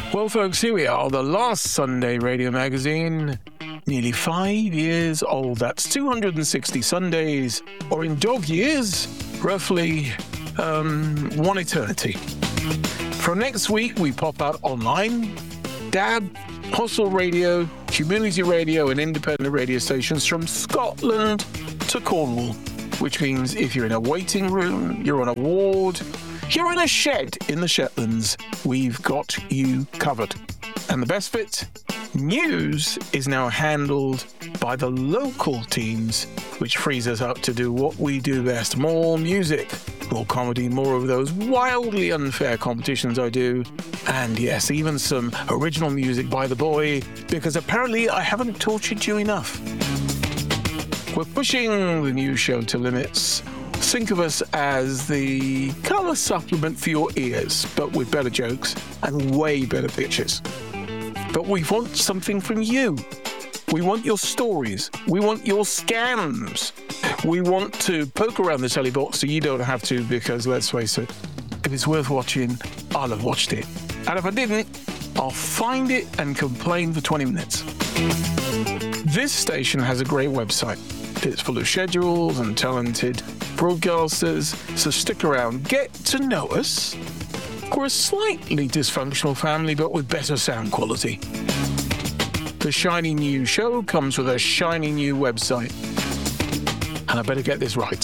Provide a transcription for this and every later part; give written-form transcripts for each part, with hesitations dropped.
Well, folks, here we are, the last Sunday radio magazine, nearly 5 years old. That's 260 Sundays, or in dog years, roughly one eternity. From next week, we pop out online, DAB, Hostel Radio, community radio, and independent radio stations from Scotland to Cornwall, which means if you're in a waiting room, you're on a ward, you're in a shed in the Shetlands, we've got you covered. And the best bit, news is now handled by the local teams, which frees us up to do what we do best. More music, more comedy, more of those wildly unfair competitions I do. And yes, even some original music by the boy, because apparently I haven't tortured you enough. We're pushing the news show to limits. Think of us as the colour supplement for your ears, but with better jokes and way better pictures. But we want something from you. We want your stories. We want your scams. We want to poke around the telly box so you don't have to, because let's face it, if it's worth watching, I'll have watched it. And if I didn't, I'll find it and complain for 20 minutes. This station has a great website. It's full of schedules and talented broadcasters, so stick around, get to know us. We're a slightly dysfunctional family, but with better sound quality. The shiny new show comes with a shiny new website. And I better get this right.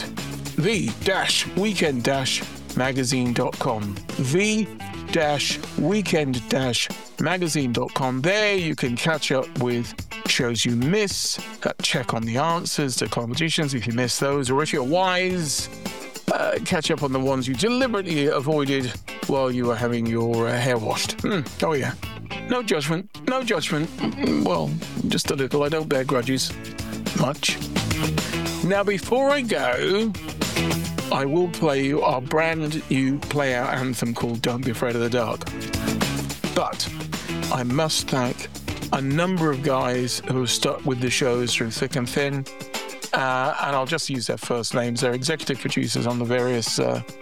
the-weekend-magazine.com. the-weekend-magazine.com. There you can catch up with shows you miss, check on the answers to competitions if you miss those, or if you're wise, catch up on the ones you deliberately avoided while you were having your hair washed. Oh yeah. No judgment. Well, just a little. I don't bear grudges. Much. Now, before I go, I will play you our brand new play-out anthem called Don't Be Afraid of the Dark. But I must thank a number of guys who have stuck with the shows through thick and thin. And I'll just use their first names. They're executive producers on the various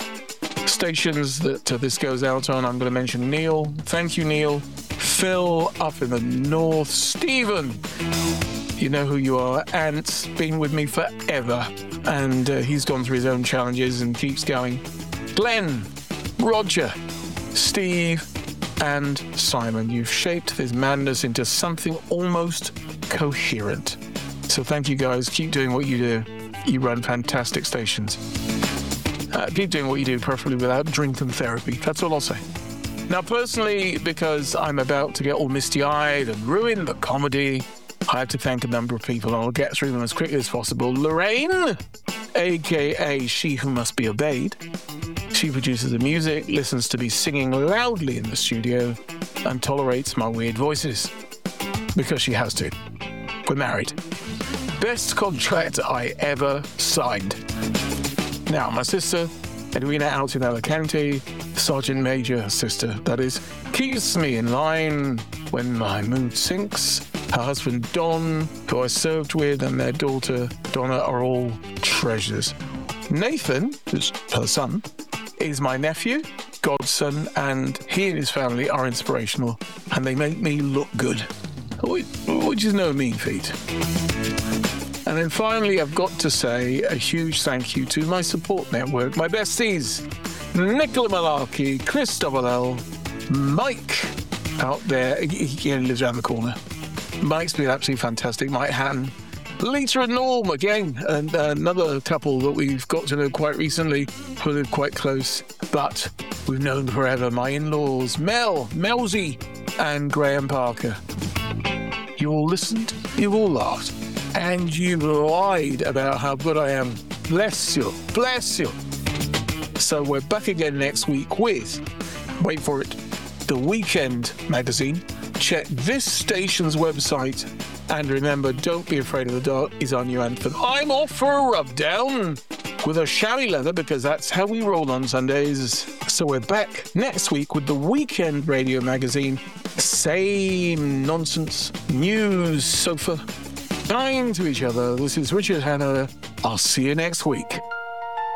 stations that this goes out on. I'm going to mention Neil. Thank you, Neil. Phil up in the north. Stephen, you know who you are. Ant's been with me forever. And he's gone through his own challenges and keeps going. Glenn, Roger, Steve, and Simon. You've shaped this madness into something almost coherent. So thank you guys. Keep doing what you do. You run fantastic stations. Keep doing what you do, preferably without drinking therapy. That's all I'll say. Now, personally, because I'm about to get all misty-eyed and ruin the comedy, I have to thank a number of people, and I'll get through them as quickly as possible. Lorraine, a.k.a. She Who Must Be Obeyed. She produces the music, listens to me singing loudly in the studio, and tolerates my weird voices. Because she has to. We're married. Best contract I ever signed. Now, my sister, Edwina, out in Alicante, Sergeant Major sister, that is, keeps me in line when my mood sinks. Her husband, Don, who I served with, and their daughter, Donna, are all treasures. Nathan, who's her son, is my nephew, godson, and he and his family are inspirational, and they make me look good, which is no mean feat. And then finally, I've got to say a huge thank you to my support network, my besties, Nicola Malarkey, Christopher L, Mike out there, he lives around the corner. Mike's been absolutely fantastic, Mike Hatton, Lita and Norm again, and another couple that we've got to know quite recently, who live quite close, but we've known forever, my in-laws, Melzy, and Graham Parker. You all listened, you all laughed, and you lied about how good I am. Bless you. So we're back again next week with, wait for it, The Weekend magazine. Check this station's website, and remember, Don't Be Afraid of the Dark is our new anthem. I'm off for a rub down with a chamois leather, because that's how we roll on Sundays. So we're back next week with The Weekend radio magazine. Same nonsense, news, sofa, kind to each other. This is Richard Hanna. I'll see you next week.